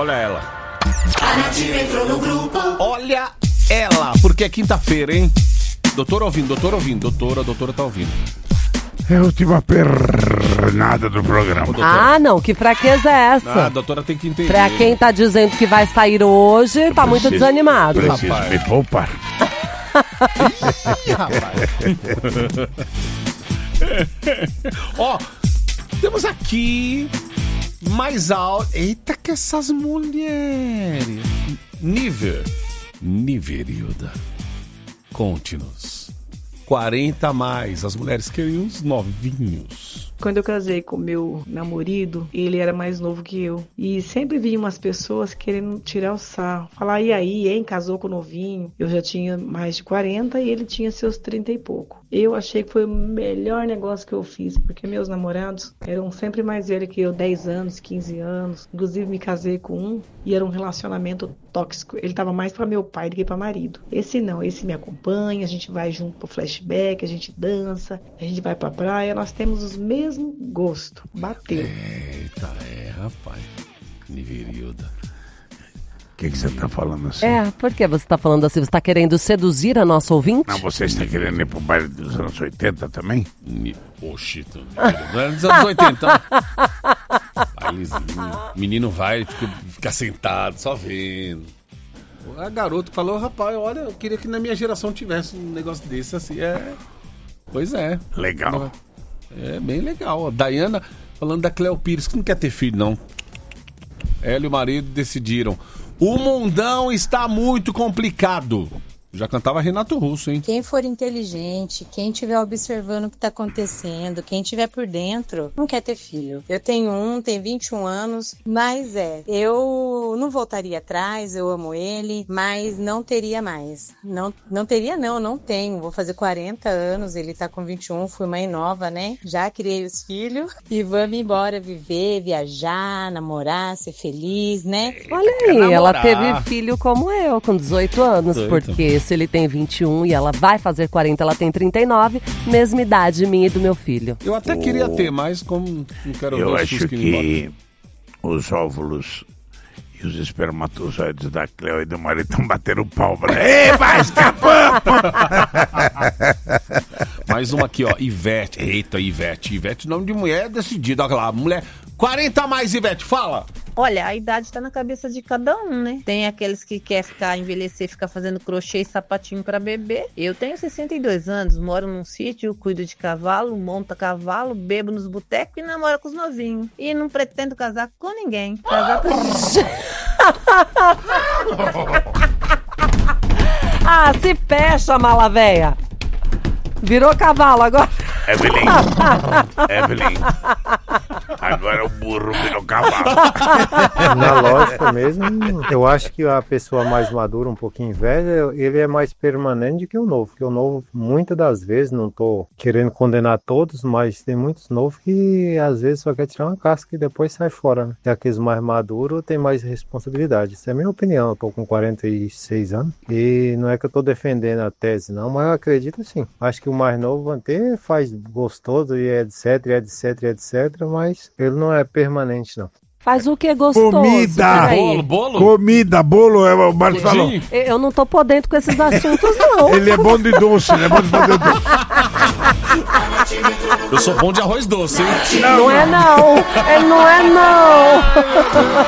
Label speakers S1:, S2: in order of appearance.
S1: olha ela.
S2: A Nativa entrou no grupo.
S1: Olha ela, porque é quinta-feira, hein? Doutora ouvindo, doutora tá ouvindo.
S3: É a última pernada do programa.
S4: Ah, não, que fraqueza é essa?
S1: A doutora tem que entender.
S4: Pra quem tá dizendo que vai sair hoje, tá muito desanimado.
S3: Preciso me poupar.
S1: Ih, rapaz. Ó, temos aqui mais alto. Eita, que essas mulheres. Niverilda. Conte-nos. 40 a mais. As mulheres querem uns novinhos.
S5: Quando eu casei com meu namorado, ele era mais novo que eu. E sempre vinham umas pessoas querendo tirar o sarro. Falar, e aí, hein, casou com o novinho? Eu já tinha mais de 40 e ele tinha seus 30 e pouco. Eu achei que foi o melhor negócio que eu fiz, porque meus namorados eram sempre mais velhos que eu, 10 anos, 15 anos. Inclusive, me casei com um e era um relacionamento tóxico. Ele tava mais pra meu pai do que pra marido. Esse não, esse me acompanha, a gente vai junto pro flashback, a gente dança, a gente vai pra praia, nós temos os mesmos gostos. Bateu.
S1: Eita, rapaz. Niverilda.
S3: O que você tá falando assim?
S4: Por que você tá falando assim? Você tá querendo seduzir a nossa ouvinte?
S3: Não, você está querendo ir pro baile dos anos 80 também?
S1: Oxi, não é dos anos 80. Bailezinho. Menino vai, fica sentado, só vendo. A garota falou, rapaz, olha, eu queria que na minha geração tivesse um negócio desse assim. Pois é.
S3: Legal.
S1: É bem legal. A Dayana falando da Cleo Pires, que não quer ter filho, não. Ela e o marido decidiram. O mundão está muito complicado. Já cantava Renato Russo, hein?
S6: Quem for inteligente, quem estiver observando o que está acontecendo, quem estiver por dentro, não quer ter filho. Eu tenho tem 21 anos, mas eu não voltaria atrás, eu amo ele, mas não teria mais. Não teria não tenho. Vou fazer 40 anos, ele tá com 21, fui mãe nova, né? Já criei os filhos e vamos embora viver, viajar, namorar, ser feliz, né?
S4: Olha aí, ela teve filho como eu, com 18 anos,
S1: 18.
S4: porque se ele tem 21 e ela vai fazer 40, ela tem 39, mesma idade minha e do meu filho.
S1: Eu até queria ter, mas como não quero ver
S3: Eu
S1: os
S3: acho
S1: que
S3: que os óvulos e os espermatozoides da Cleo e do marido estão batendo pau. Ei, vai escapando!
S1: Mais uma aqui, ó, Ivete. Eita, Ivete, nome de mulher decidida. Olha lá, mulher, 40 a mais, Ivete, fala.
S7: Olha, a idade tá na cabeça de cada um, né? Tem aqueles que quer envelhecer, ficar fazendo crochê e sapatinho pra bebê. Eu tenho 62 anos, moro num sítio, cuido de cavalo, monto cavalo, bebo nos botecos e namoro com os novinhos. E não pretendo casar com ninguém. Casar pra
S4: Ah, se fecha, mala véia. Virou cavalo agora.
S3: Evelyn. Agora o burro virou cavalo.
S8: Na lógica mesmo, eu acho que a pessoa mais madura, um pouquinho velha, ele é mais permanente do que o novo. Porque o novo, muitas das vezes, não tô querendo condenar todos, mas tem muitos novos que às vezes só quer tirar uma casca e depois sai fora, né? E aqueles mais maduros têm mais responsabilidade. Isso é a minha opinião. Eu tô com 46 anos e não é que eu tô defendendo a tese, não, mas eu acredito sim. Acho que o mais novo até faz gostoso e etc, mas ele não é permanente, não.
S4: Faz o que é gostoso?
S3: Comida!
S1: Bolo?
S3: Comida, bolo, o Marcos falou.
S4: Eu não tô por dentro com esses assuntos, não.
S3: Ele é bom de doce, ele é bom de fazer doce.
S1: Eu sou bom de arroz doce, hein?
S4: Não é não. Ele não é não.